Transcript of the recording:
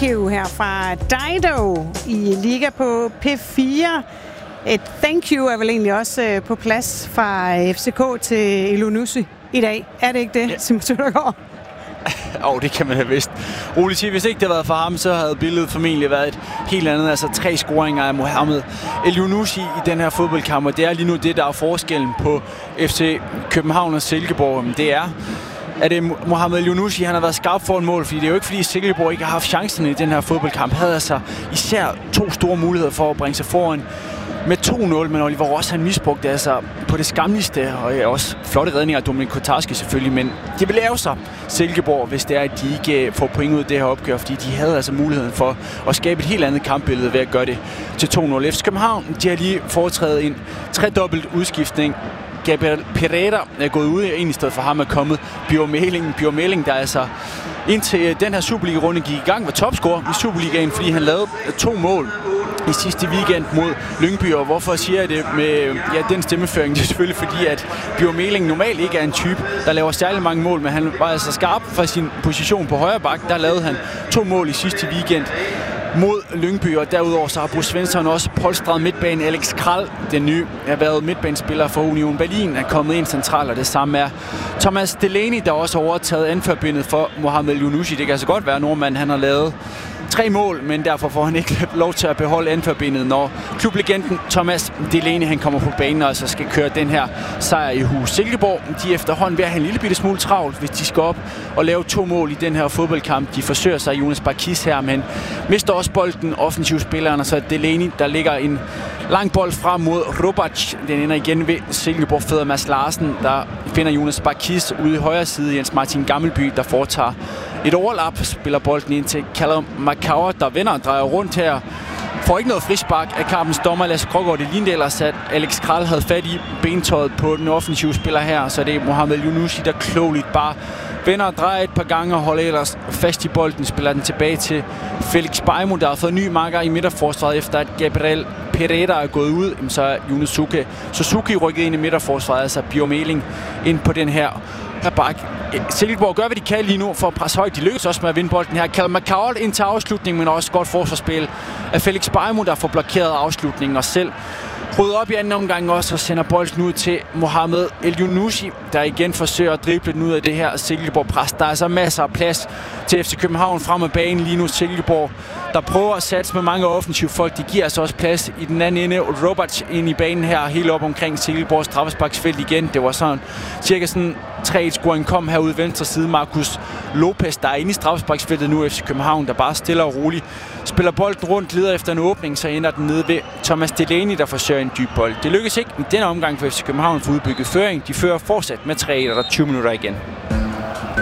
you her fra Dido i Liga på P4. Et thank you er vel egentlig også på plads fra FCK til Elyounoussi i dag. Er det ikke det, ja. Simon Søndergaard? Det kan man have vidst. Roligt sige, hvis ikke det havde været for ham, så havde billedet formentlig været et helt andet. Altså 3 scoringer af Mohamed Elyounoussi i den her fodboldkamp, og det er lige nu det, der er forskellen på FC København og Silkeborg. Det er, at det Mohamed Elyounoussi, han har været skarp for en mål, fordi det er jo ikke fordi Silkeborg ikke har haft chancerne i den her fodboldkamp. Havde altså især 2 store muligheder for at bringe sig foran med 2-0, men Oliver Ross, han misbrugte altså på det skamligste, og også flotte redninger af Dominik Kotarski selvfølgelig, men det vil lave sig Silkeborg, hvis det er, at de ikke får point ud af det her opgør, fordi de havde altså muligheden for at skabe et helt andet kampbillede ved at gøre det til 2-0. FC København, de har lige foretaget en tredobbelt udskiftning. Gabriel Pereira er gået ud, og i stedet for ham er kommet Bjørn Meling, der altså indtil den her Superliga-runde gik i gang, var topscorer i Superligaen, fordi han lavede 2 mål i sidste weekend mod Lyngby. Og hvorfor siger jeg det med den stemmeføring? Det er selvfølgelig fordi, at Bjørn Meling normalt ikke er en type, der laver særlig mange mål, men han var altså skarp fra sin position på højre bak. Der lavede han 2 mål i sidste weekend mod Lyngby, og derudover så har Bruce Svensson også polstret midtbanen. Alex Kral, den nye, har været midtbanespiller for Union Berlin, er kommet ind centralt, og det samme er Thomas Delaney, der også har overtaget anførbindet for Mohamed Elyounoussi. Det kan altså godt være, at nordmanden han har lavet 3 mål, men derfor får han ikke lov til at beholde anførbindet, når klublegenden Thomas Delaney han kommer på banen og så skal køre den her sejr i hus. Silkeborg, de er efterhånden ved at have en lille bitte smule travlt, hvis de skal op og lave 2 mål i den her fodboldkamp. De forsøger sig Jonas Barkis her, men mister også bolden, offensivspilleren, og så Delaney, der ligger en lang bold frem mod Robac. Den ender igen ved Silkeborg-fædre Mads Larsen, der finder Jonas Barkis ude i højre side. Jens Martin Gammelby, der foretager et overlap, spiller bolden ind til Callum Makauer, der vender og drejer rundt her. Får ikke noget frispark af kampens dommer Lasse Krogård i Lindahl, og sat Alex Kral havde fat i bentøjet på den offensive spiller her, så det er Mohamed Elyounoussi, der klogeligt bare vender og drejer et par gange og holder ellers fast i bolden, spiller den tilbage til Felix Beimo, der har fået ny marker i midterforsvaret efter at Gabriel Pereira er gået ud, så er Yunosuke Suzuki rykket ind i midterforsvaret, altså Bjørn Meling ind på den her bak. Silkeborg gør, hvad de kan lige nu for at presse højt. De lykkes også med at vinde bolden her. Callum Makauer ind til afslutningen, men også godt forsvarsspil af Felix Beimo, der får blokeret afslutningen og selv rydder op i anden omgang også og sender bolden ud til Mohamed Elyounoussi, der igen forsøger at drible den ud af det her Silkeborg-pres. Der er altså masser af plads til FC København frem af banen lige nu. Silkeborg, der prøver at satse med mange offensive folk. De giver altså også plads i den anden ende. Robac ind i banen her, helt op omkring Silkeborgs straffesparksfelt igen. Det var sådan cirka sådan 3-1-scoring kom herude venstre side. Marcus Lopez, der er inde i straffesparksfeltet nu, FC København, der bare stille og roligt spiller bolden rundt, leder efter en åbning, så ender den nede ved Thomas Delaney, der forsøger en dyb bold. Det lykkes ikke i denne omgang for FC København for udbygget føring. De fører fortsat med 3-1, og der er 20 minutter igen.